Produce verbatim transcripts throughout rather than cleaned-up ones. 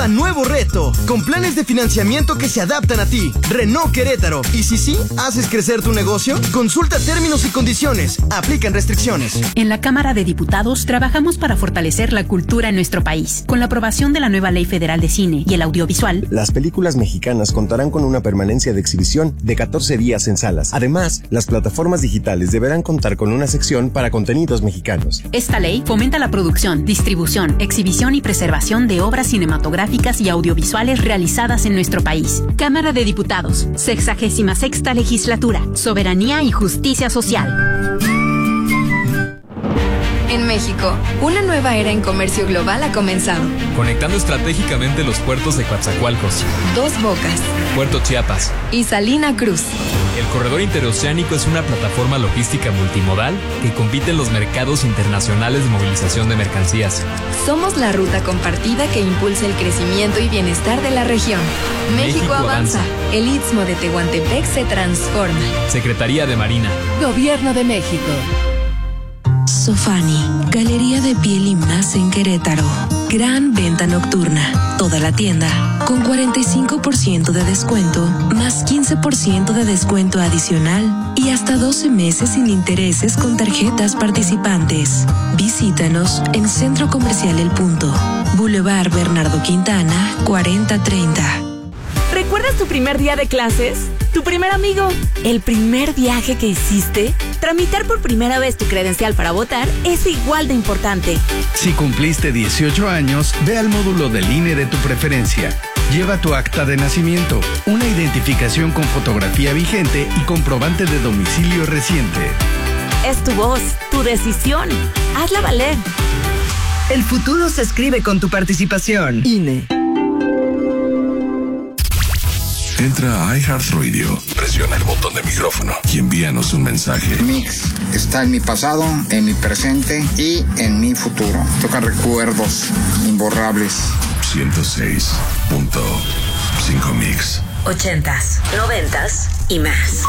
cada nuevo reto, con planes de financiamiento que se adaptan a ti. Renault Querétaro. ¿Y si sí, haces crecer tu negocio? Consulta términos y condiciones. Aplican restricciones. En la Cámara de Diputados trabajamos para fortalecer la cultura en nuestro país. Con la aprobación de la nueva Ley Federal de Cine y el Audiovisual, las películas mexicanas contarán con una permanencia de exhibición de catorce días en salas. Además, las plataformas digitales deberán contar con una sección para contenidos mexicanos. Esta ley fomenta la producción, distribución, exhibición y preservación de obras cinematográficas y audiovisuales realizadas en nuestro país. Cámara de Diputados, sexagésima sexta legislatura, soberanía y justicia social. En México, una nueva era en comercio global ha comenzado. Conectando estratégicamente los puertos de Coatzacoalcos, Dos Bocas, Puerto Chiapas y Salina Cruz. El corredor interoceánico es una plataforma logística multimodal que compite en los mercados internacionales de movilización de mercancías. Somos la ruta compartida que impulsa el crecimiento y bienestar de la región. México, México avanza. avanza. El Istmo de Tehuantepec se transforma. Secretaría de Marina. Gobierno de México. Sofani, Galería de Piel y Más en Querétaro. Gran venta nocturna. Toda la tienda con cuarenta y cinco por ciento de descuento, más quince por ciento de descuento adicional y hasta doce meses sin intereses con tarjetas participantes. Visítanos en Centro Comercial El Punto, Boulevard Bernardo Quintana, cuarenta treinta. ¿Recuerdas tu primer día de clases? ¿Tu primer amigo? ¿El primer viaje que hiciste? Tramitar por primera vez tu credencial para votar es igual de importante. Si cumpliste dieciocho años, ve al módulo del I N E de tu preferencia. Lleva tu acta de nacimiento, una identificación con fotografía vigente y comprobante de domicilio reciente. Es tu voz, tu decisión. Hazla valer. El futuro se escribe con tu participación. I N E. Entra a iHeartRadio, presiona el botón de micrófono y envíanos un mensaje. Mix está en mi pasado, en mi presente y en mi futuro. Toca recuerdos imborrables. ciento seis punto cinco Mix. Ochentas, noventas y más.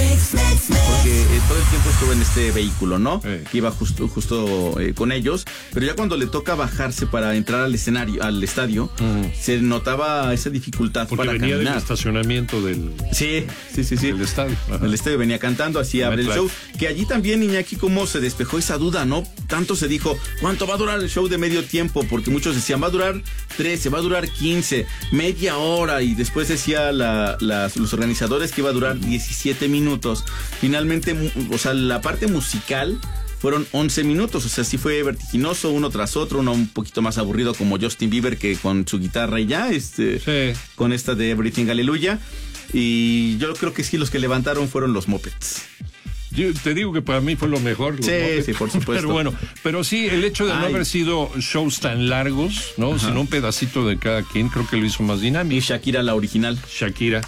Porque eh, todo el tiempo estuve en este vehículo, ¿no? Eh. Que iba justo, justo eh, con ellos, pero ya cuando le toca bajarse para entrar al escenario, al estadio, uh-huh. se notaba esa dificultad porque para venía caminar. del estacionamiento del, sí, sí, sí, sí. del estadio. Ajá. El estadio venía cantando, así abre el show. Que allí también, Iñaki, cómo se despejó esa duda, ¿no? Tanto se dijo, ¿cuánto va a durar el show de medio tiempo? Porque muchos decían, va a durar trece, va a durar quince, media hora, y después decía la, las, los organizadores que iba a durar diecisiete minutos. Finalmente, o sea, la parte musical fueron once minutos, o sea, sí fue vertiginoso, uno tras otro, uno un poquito más aburrido como Justin Bieber, que con su guitarra y ya, este, sí. con esta de Everything Hallelujah, y yo creo que sí, los que levantaron fueron los Muppets. Yo te digo que para mí fue lo mejor. Sí, sí, por supuesto. Pero bueno, pero sí, el hecho de Ay. no haber sido shows tan largos, ¿no? Ajá. Sino un pedacito de cada quien, creo que lo hizo más dinámico. Y Shakira, la original. Shakira.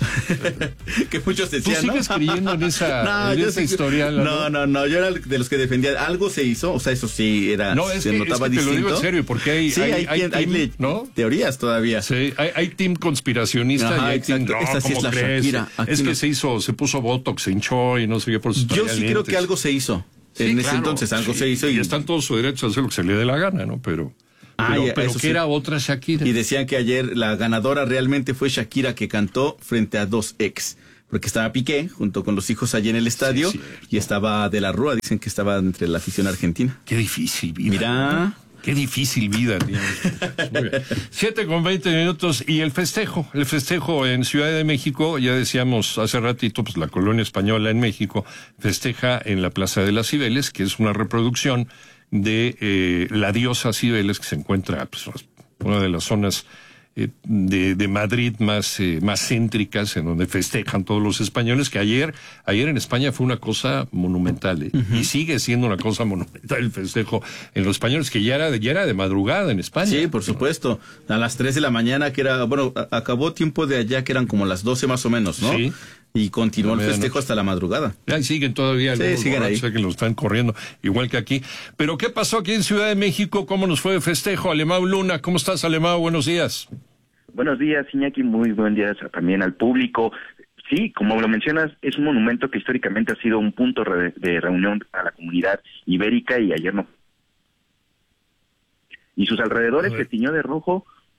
Que muchos decían, ¿Tú sigues ¿no? creyendo en esa, no, en esa sí, historia? No, no, no, no, yo era de los que defendía. Algo se hizo, o sea, eso sí era. No, es se que, notaba es que te distinto. lo digo en serio, porque hay, sí, hay, hay, hay, hay, team, hay ¿no? teorías todavía. Sí, hay, hay team conspiracionista. Ajá, y hay exacto. team, no, Esta sí es la crees? Shakira. Aquí es que no. se hizo, se puso Botox, se hinchó y no sé qué por sus Yo sí creo que algo se hizo. Sí, en claro, ese entonces algo sí, se hizo. Y, y y están todos su derecho a hacer lo que se le dé la gana, ¿no? Pero, ah, pero, ya, pero que sí. era otra Shakira. Y decían que ayer la ganadora realmente fue Shakira, que cantó frente a dos ex. Porque estaba Piqué junto con los hijos allí en el estadio, sí, y estaba De la Rúa, dicen que estaba entre la afición argentina. Qué difícil vida. Mira... ¿no? Qué difícil vida, tío. Muy bien. Siete con veinte minutos y el festejo, el festejo en Ciudad de México, ya decíamos hace ratito, pues la colonia española en México festeja en la Plaza de las Cibeles, que es una reproducción de eh, la diosa Cibeles, que se encuentra pues, una de las zonas eh, de, de Madrid más, eh, más céntricas, en donde festejan todos los españoles, que ayer, ayer en España fue una cosa monumental, ¿eh? Uh-huh. Y sigue siendo una cosa monumental el festejo en los españoles, que ya era, de, ya era de madrugada en España. Sí, por supuesto, a las tres de la mañana, que era, bueno, a, acabó tiempo de allá, que eran como las doce más o menos, ¿no? Sí. Y continuó el festejo noche. Hasta la madrugada. Ahí siguen todavía. Sí, siguen ahí. Sé que lo están corriendo, igual que aquí. Pero, ¿qué pasó aquí en Ciudad de México? ¿Cómo nos fue el festejo? Alemão Luna, ¿cómo estás, Alemão? Buenos días. Buenos días, Iñaki. Muy buen día también al público. Sí, como lo mencionas, es un monumento que históricamente ha sido un punto re- de reunión a la comunidad ibérica y ayer no. Y sus alrededores se tiñó de rojo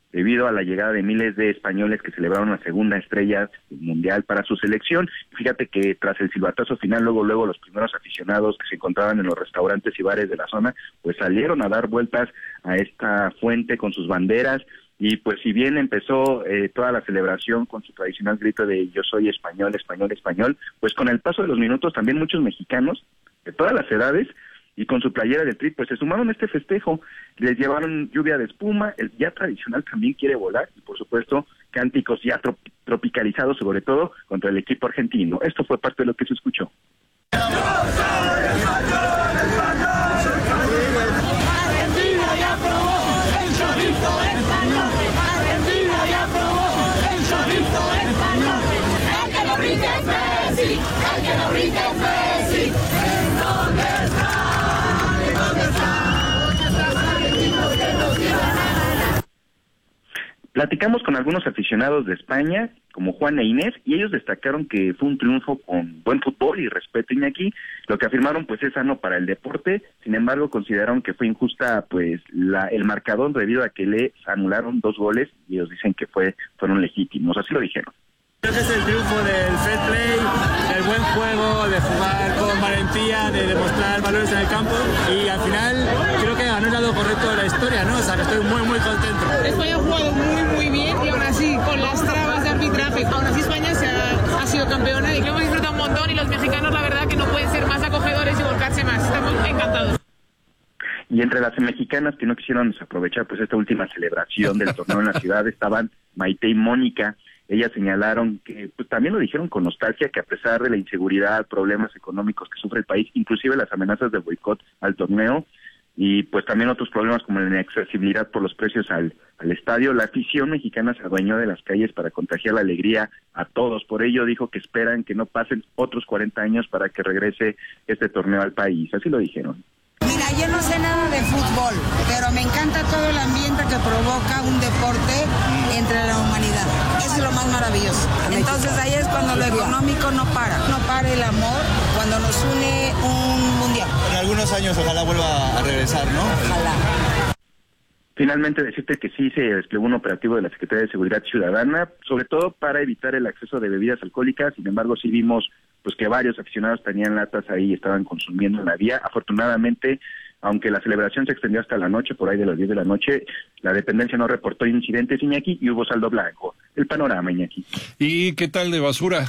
debido a la llegada de miles de españoles que celebraron la segunda estrella mundial para su selección. Fíjate que tras el silbatazo final, luego luego los primeros aficionados que se encontraban en los restaurantes y bares de la zona, pues salieron a dar vueltas a esta fuente con sus banderas. Y pues si bien empezó eh, toda la celebración con su tradicional grito de yo soy español, español, español, pues con el paso de los minutos también muchos mexicanos de todas las edades y con su playera del Tri, pues se sumaron a este festejo, les llevaron lluvia de espuma, el ya tradicional también quiere volar y por supuesto cánticos ya trop- tropicalizados sobre todo contra el equipo argentino. Esto fue parte de lo que se escuchó. Platicamos con algunos aficionados de España, como Juan e Inés, y ellos destacaron que fue un triunfo con buen fútbol y respeto, Iñaki. Lo que afirmaron pues es sano para el deporte, sin embargo consideraron que fue injusta pues la, el marcador debido a que le anularon dos goles y ellos dicen que fue fueron legítimos, así lo dijeron. Creo que es el triunfo del fair play, del buen juego, de jugar con valentía, de demostrar valores en el campo y al final creo que ganó el lado correcto de la historia, ¿no? O sea que estoy muy muy contento. España ha jugado muy muy bien y aún así con las trabas de arbitraje, aún así España se ha, ha sido campeona y que hemos disfrutado un montón y los mexicanos la verdad que no pueden ser más acogedores y volcarse más, estamos encantados. Y entre las mexicanas que no quisieron desaprovechar pues esta última celebración del torneo en la ciudad estaban Maite y Mónica. Ellas señalaron que, pues también lo dijeron con nostalgia, que a pesar de la inseguridad, problemas económicos que sufre el país, inclusive las amenazas de boicot al torneo, y pues también otros problemas como la inaccesibilidad por los precios al, al estadio, la afición mexicana se adueñó de las calles para contagiar la alegría a todos. Por ello dijo que esperan que no pasen otros cuarenta años para que regrese este torneo al país. Así lo dijeron. Mira, yo no sé nada de fútbol, pero me encanta todo el ambiente que provoca un deporte entre la humanidad. Eso es lo más maravilloso. Entonces ahí es cuando lo económico no para. No para el amor cuando nos une un mundial. En algunos años ojalá vuelva a regresar, ¿no? Ojalá. Finalmente decirte que sí se desplegó un operativo de la Secretaría de Seguridad Ciudadana, sobre todo para evitar el acceso de bebidas alcohólicas. Sin embargo, sí vimos pues que varios aficionados tenían latas ahí y estaban consumiendo en la vía. Afortunadamente, aunque la celebración se extendió hasta la noche, por ahí de las diez de la noche, la dependencia no reportó incidentes, Iñaki, y hubo saldo blanco. El panorama, Iñaki. ¿Y qué tal de basura?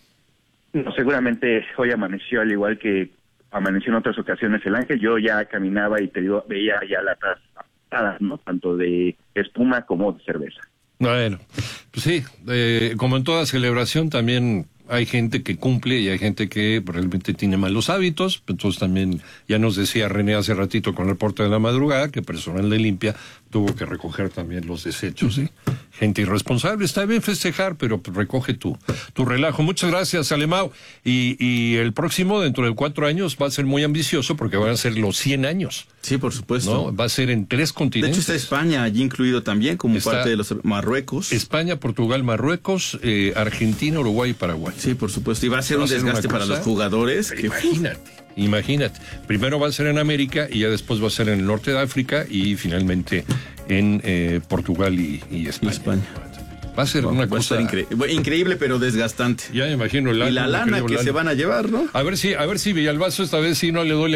No, seguramente hoy amaneció al igual que amaneció en otras ocasiones el Ángel. Yo ya caminaba y te digo, veía ya latas atadas, ¿no? Tanto de espuma como de cerveza. Bueno, pues sí, eh, como en toda celebración también hay gente que cumple y hay gente que realmente tiene malos hábitos. Entonces también, ya nos decía René hace ratito con el reporte de la madrugada, que personal de limpia tuvo que recoger también los desechos. ¿Sí? Gente irresponsable, está bien festejar, pero recoge tu, tu relajo. Muchas gracias, Alemão. Y, y el próximo, dentro de cuatro años, va a ser muy ambicioso porque van a ser los cien años. Sí, por supuesto. ¿No? Va a ser en tres continentes. De hecho, está España allí incluido también, como está parte de los Marruecos. España, Portugal, Marruecos, eh, Argentina, Uruguay y Paraguay. Sí, por supuesto. Y va a ser va un a ser desgaste para los jugadores. Que... Imagínate, imagínate. Primero va a ser en América y ya después va a ser en el norte de África y finalmente en eh, Portugal y, y España. Y España. Va a ser va, una va cosa incre... increíble, pero desgastante. Ya me imagino. El y la lana que lana. se van a llevar, ¿no? A ver si, a ver si Villalbazo esta vez sí no le duele